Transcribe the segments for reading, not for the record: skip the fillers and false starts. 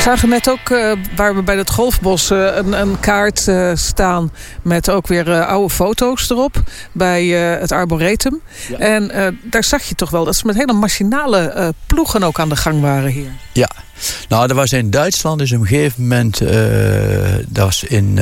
zagen net ook, waar we bij het golfbos, een kaart staan met ook weer oude foto's erop bij het Arboretum. Ja. En daar zag je toch wel dat ze met hele machinale ploegen ook aan de gang waren hier. Ja, nou dat was in Duitsland, dus op een gegeven moment, dat was in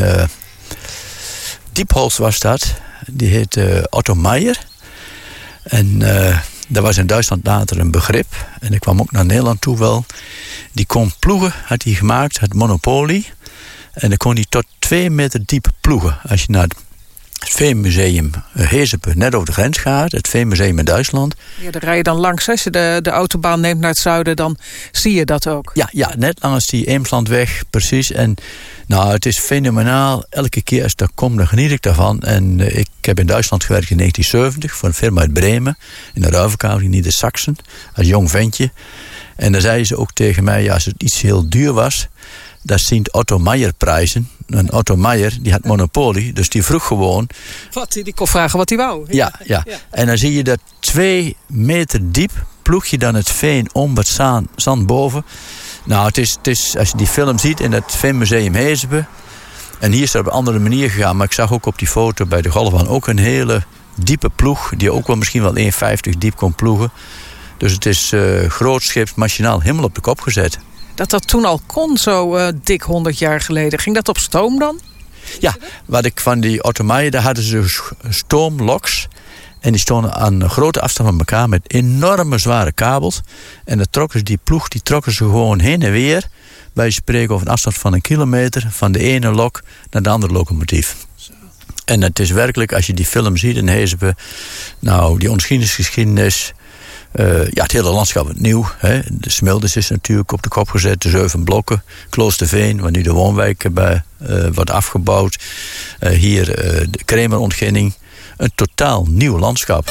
Diepholz was dat. Die heet Otto Meier. En dat was in Duitsland later een begrip. En ik kwam ook naar Nederland toe wel. Die kon ploegen, had hij gemaakt, had Monopoly. En dan kon hij tot 2 meter diep ploegen. Als je naar het Veenmuseum Heesepe net over de grens gaat, het Veenmuseum in Duitsland. Ja, daar rij je dan langs. Als je de autobaan neemt naar het zuiden, dan zie je dat ook. Ja, net langs die Eemslandweg, precies. En nou, het is fenomenaal. Elke keer als ik daar kom, dan geniet ik daarvan. En ik heb in Duitsland gewerkt in 1970 voor een firma uit Bremen. In de Ruivenkamer in Niedersachsen, als jong ventje. En dan zeiden ze ook tegen mij, ja, als het iets heel duur was, dat zijn Otto Meier prijzen. En Otto Meier, die had Monopoly, dus die vroeg gewoon. Die kon vragen wat hij wou. Ja. En dan zie je dat 2 meter diep ploeg je dan het veen om het zand boven. Nou, het is, als je die film ziet in het Veenmuseum Heesepe. En hier is het op een andere manier gegaan. Maar ik zag ook op die foto bij de golfbaan ook een hele diepe ploeg. Die ook wel misschien wel 1,50 diep kon ploegen. Dus het is grootscheeps machinaal helemaal op de kop gezet. Dat toen al kon, zo dik 100 jaar geleden. Ging dat op stoom dan? Ja, wat ik van die Otto Meier, daar hadden ze stoomloks. En die stonden aan een grote afstand van elkaar met enorme zware kabels. En dan trokken ze die ploeg, trokken ze gewoon heen en weer. Wij spreken over een afstand van 1 kilometer. Van de ene lok naar de andere locomotief. Zo. En het is werkelijk, als je die film ziet in Heesepe. Nou, die geschiedenis. Het hele landschap is nieuw. Hè. De Smulders is natuurlijk op de kop gezet. De 7 blokken. Kloosterveen, waar nu de woonwijk bij wordt afgebouwd. Hier de Kremerontginning. Een totaal nieuw landschap.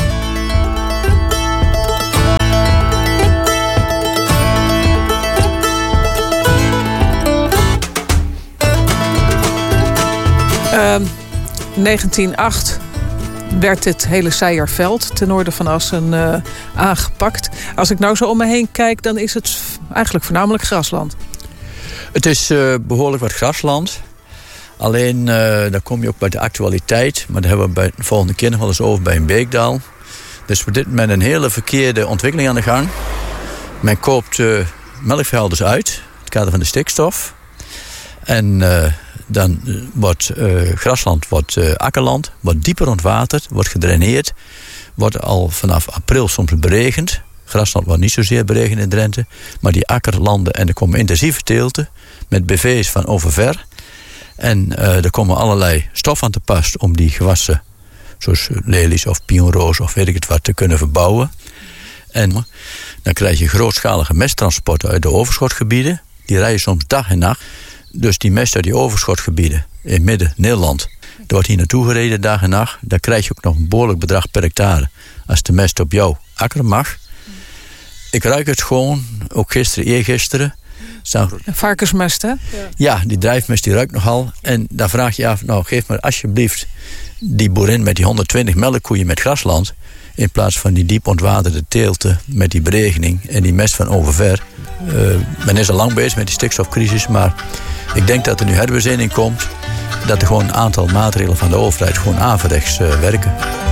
In 1908 werd dit hele Seierveld ten noorden van Assen aangepakt. Als ik nou zo om me heen kijk, dan is het eigenlijk voornamelijk grasland. Het is behoorlijk wat grasland. Alleen, dan kom je ook bij de actualiteit. Maar daar hebben we bij de volgende keer nog wel eens over bij een Beekdal. Dus op dit moment een hele verkeerde ontwikkeling aan de gang. Men koopt melkveehouders uit. In het kader van de stikstof. En dan wordt grasland akkerland. Wordt dieper ontwaterd. Wordt gedraineerd. Wordt al vanaf april soms beregend. Grasland wordt niet zozeer beregend in Drenthe. Maar die akkerlanden en er komen intensieve teelten. Met BV's van overver. En er komen allerlei stof aan te pas om die gewassen, zoals lelies of pionroos of weet ik het wat, te kunnen verbouwen. En dan krijg je grootschalige mesttransporten uit de overschotgebieden. Die rijden soms dag en nacht. Dus die mest uit die overschotgebieden in midden-Nederland, daar wordt hier naartoe gereden dag en nacht. Daar krijg je ook nog een behoorlijk bedrag per hectare als de mest op jouw akker mag. Ik ruik het gewoon, ook eergisteren. Varkensmest, hè? Ja, die drijfmest die ruikt nogal. En dan vraag je je af, nou geef maar alsjeblieft die boerin met die 120 melkkoeien met grasland. In plaats van die diep ontwaterde teelten met die beregening en die mest van overver. Men is al lang bezig met die stikstofcrisis, maar ik denk dat er nu herbezinning komt. Dat er gewoon een aantal maatregelen van de overheid gewoon averechts werken.